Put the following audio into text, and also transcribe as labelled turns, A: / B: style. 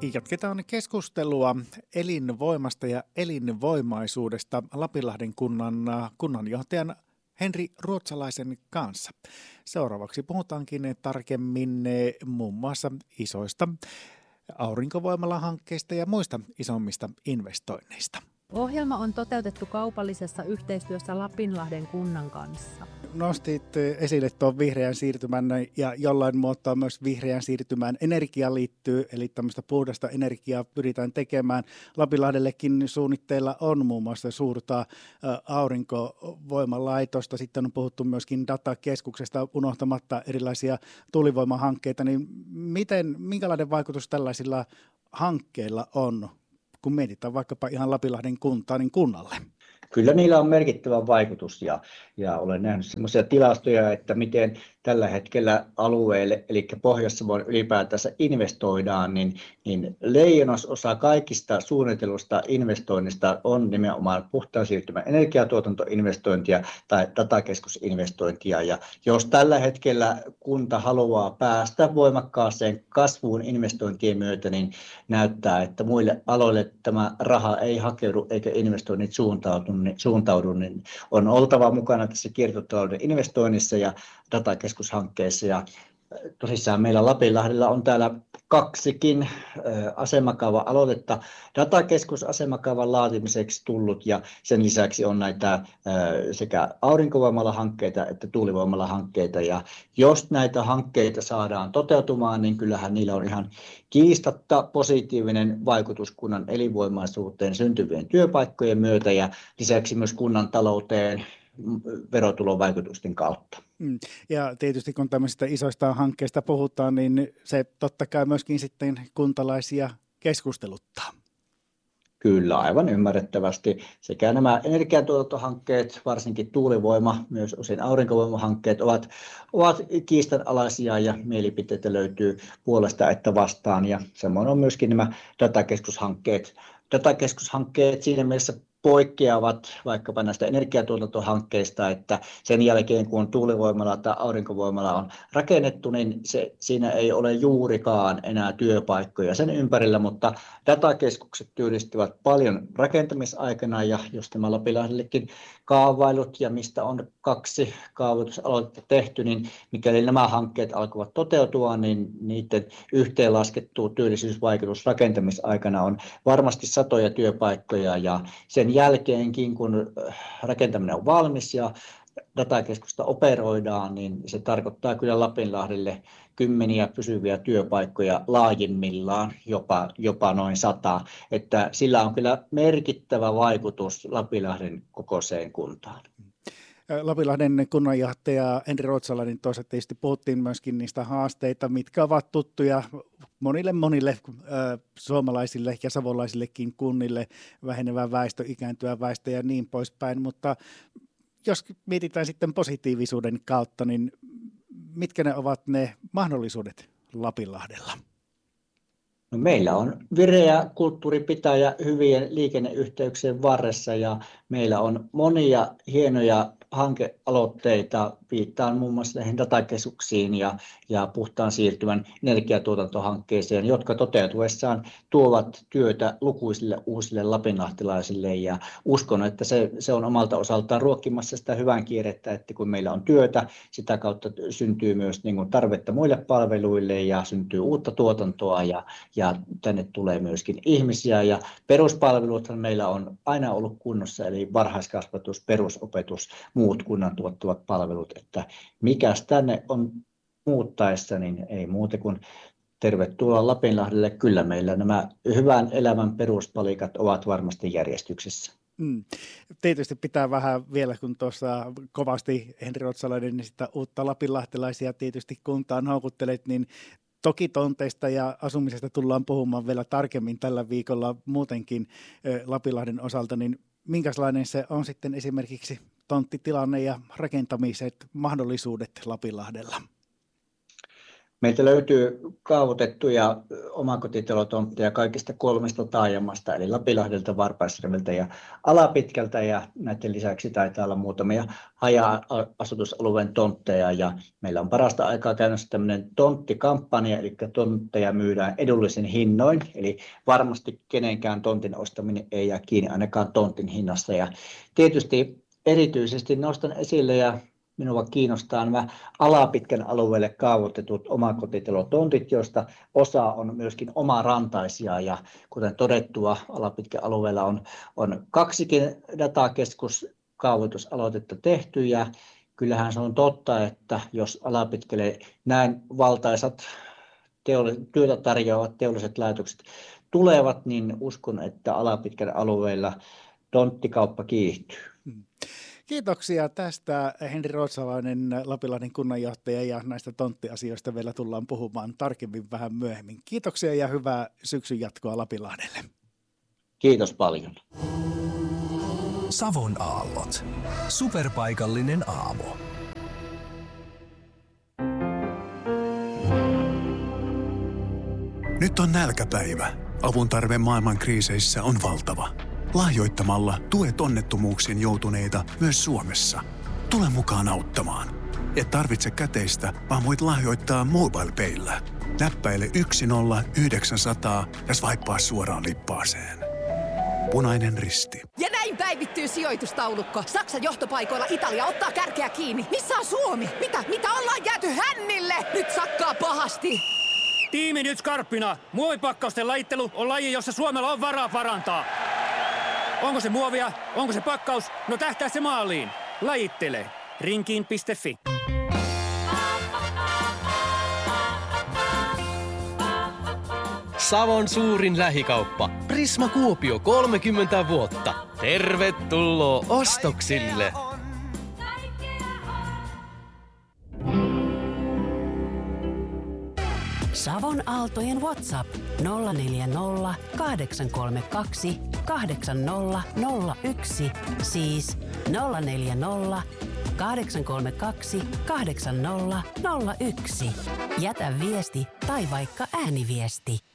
A: Jatketaan keskustelua elinvoimasta ja elinvoimaisuudesta Lapinlahden kunnanjohtajan Henri Ruotsalaisen kanssa. Seuraavaksi puhutaankin tarkemmin muun muassa isoista aurinkovoimalahankkeista ja muista isommista investoinneista.
B: Ohjelma on toteutettu kaupallisessa yhteistyössä Lapinlahden kunnan kanssa.
A: Nostit esille tuon vihreän siirtymän ja jollain muotoa myös vihreän siirtymään energia liittyy, eli tämmöistä puhdasta energiaa pyritään tekemään. Lapinlahdellekin suunnitteilla on muun muassa suurta aurinkovoimalaitosta, sitten on puhuttu myöskin datakeskuksesta unohtamatta erilaisia tuulivoimahankkeita, niin minkälainen vaikutus tällaisilla hankkeilla on, kun mietitään vaikkapa ihan Lapinlahden kuntaa, niin kunnalle?
C: Kyllä niillä on merkittävä vaikutus ja olen nähnyt sellaisia tilastoja, että miten tällä hetkellä alueelle, eli Pohjois-Savon ylipäätänsä investoidaan, niin leijonasosa kaikista suunnitellusta investoinnista on nimenomaan puhtaan siirtymän energiatuotantoinvestointia tai datakeskusinvestointia. Ja jos tällä hetkellä kunta haluaa päästä voimakkaaseen kasvuun investointien myötä, niin näyttää, että muille aloille tämä raha ei hakeudu eikä investoinnit suuntaudu, niin on oltava mukana tässä kiertotalouden investoinnissa ja datakeskushankkeessa. Ja tosissaan meillä Lapinlahdella on täällä kaksikin asemakaava-aloitetta datakeskusasemakaavan laatimiseksi tullut, ja sen lisäksi on näitä sekä aurinkovoimalahankkeita että tuulivoimalahankkeita. Ja jos näitä hankkeita saadaan toteutumaan, niin kyllähän niillä on ihan kiistatta positiivinen vaikutus kunnan elinvoimaisuuteen syntyvien työpaikkojen myötä ja lisäksi myös kunnan talouteen verotulovaikutusten kautta.
A: Ja tietysti kun tämmöisistä isoista hankkeista puhutaan, niin se totta kai myöskin sitten kuntalaisia keskusteluttaa.
C: Kyllä, aivan ymmärrettävästi. Sekä nämä energiatuotantohankkeet, varsinkin tuulivoima, myös osin aurinkovoimahankkeet ovat kiistanalaisia ja mielipiteitä löytyy puolesta että vastaan. Ja samoin on myöskin nämä datakeskushankkeet. Datakeskushankkeet siinä mielessä poikkeavat vaikkapa näistä energiatuotantohankkeista, että sen jälkeen kun tuulivoimala tai aurinkovoimala on rakennettu, niin siinä ei ole juurikaan enää työpaikkoja sen ympärillä, mutta datakeskukset työllistyvät paljon rakentamisaikana, ja jos tämä Lapinlahdellekin kaavailut ja mistä on 2 kaavoitusaloitetta tehty, niin mikäli nämä hankkeet alkavat toteutua, niin niiden yhteenlaskettu työllisyysvaikutus rakentamisaikana on varmasti satoja työpaikkoja, ja sen jälkeenkin, kun rakentaminen on valmis ja datakeskusta operoidaan, niin se tarkoittaa kyllä Lapinlahdelle kymmeniä pysyviä työpaikkoja laajimmillaan, jopa noin 100, että sillä on kyllä merkittävä vaikutus Lapinlahden kokoiseen kuntaan.
A: Lapinlahden kunnanjohtaja Henri Ruotsalainen, toisaalta tietysti puhuttiin myöskin niistä haasteita, mitkä ovat tuttuja monille suomalaisille ja savolaisillekin kunnille, vähenevä väestö, ikääntyvä väestö ja niin poispäin, mutta jos mietitään sitten positiivisuuden kautta, niin mitkä ne ovat ne mahdollisuudet Lapinlahdella?
C: No, meillä on vireä kulttuuripitäjä hyvien liikenneyhteyksien varressa ja meillä on monia hienoja hankealoitteita, viittaan muun muassa näihin datakeskuksiin ja puhtaan siirtymän energiatuotantohankkeeseen, jotka toteutuessaan tuovat työtä lukuisille uusille lapinlahtelaisille, ja uskon, että se on omalta osaltaan ruokkimassa sitä hyvän kierrettä, että kun meillä on työtä, sitä kautta syntyy myös niin kuin tarvetta muille palveluille ja syntyy uutta tuotantoa ja tänne tulee myöskin ihmisiä, ja peruspalveluthan meillä on aina ollut kunnossa, eli varhaiskasvatus, perusopetus, muut kunnan tuottavat palvelut, että mikäs tänne on muuttaessa, niin ei muuta kuin tervetuloa Lapinlahdelle. Kyllä meillä nämä hyvän elämän peruspalikat ovat varmasti järjestyksessä.
A: Tietysti pitää vähän vielä, kun tuossa kovasti Henri Ruotsalainen niin sitä uutta lapinlahtelaisia tietysti kuntaan houkuttelet, niin toki tonteista ja asumisesta tullaan puhumaan vielä tarkemmin tällä viikolla muutenkin Lapinlahden osalta, niin minkälainen se on sitten esimerkiksi tonttitilanne ja rakentamiset mahdollisuudet Lapinlahdella?
C: Meiltä löytyy kaavoitettuja omakotitalotontteja kaikista 3 taajamasta, eli Lapinlahdelta, Varpaisniemeltä ja Alapitkältä, ja näiden lisäksi taitaa olla muutamia haja-asutusalueen tontteja, ja meillä on parasta aikaa käynnissä tämmöinen tonttikampanja, eli tontteja myydään edullisin hinnoin, eli varmasti kenenkään tontin ostaminen ei jää kiinni ainakaan tontin hinnasta, ja tietysti erityisesti nostan esille ja minua kiinnostaa nämä Alapitkän alueelle kaavoitetut omakotitalotontit, joista osa on myöskin omarantaisia, ja kuten todettua, Alapitkän alueella on 2 datakeskuskaavoitusaloitetta tehty, ja kyllähän se on totta, että jos Alapitkälle näin valtaisat työtä tarjoavat teolliset laitokset tulevat, niin uskon, että Alapitkän alueella tonttikauppa kiihtyy.
A: Kiitoksia tästä, Henri Ruotsalainen, Lapinlahden kunnanjohtaja, ja näistä tonttiasioista vielä tullaan puhumaan tarkemmin vähän myöhemmin. Kiitoksia ja hyvää syksyn jatkoa Lapinlahdelle.
C: Kiitos paljon.
D: Savon aallot. Superpaikallinen aamu.
E: Nyt on nälkäpäivä. Avun tarve maailman kriiseissä on valtava. Lahjoittamalla tuet onnettomuuksiin joutuneita myös Suomessa. Tule mukaan auttamaan. Et tarvitse käteistä, vaan voit lahjoittaa MobilePayllä. Näppäile 10900 ja swipea suoraan lippaaseen. Punainen Risti.
F: Ja näin päivittyy sijoitustaulukko. Saksan johtopaikoilla Italia ottaa kärkeä kiinni. Missä on Suomi? Mitä ollaan jääty hännille? Nyt sakkaa pahasti.
G: Tiimi nyt skarppina. Muovipakkausten lajittelu on laji, jossa Suomella on varaa parantaa. Onko se muovia? Onko se pakkaus? No tähtää se maaliin. Lajittele. Rinkiin.fi.
H: Savon suurin lähikauppa. Prisma Kuopio 30 vuotta. Tervetuloa ostoksille.
I: Savon Aaltojen WhatsApp 040 832 8001, siis 040 832 8001. Jätä viesti tai vaikka ääniviesti.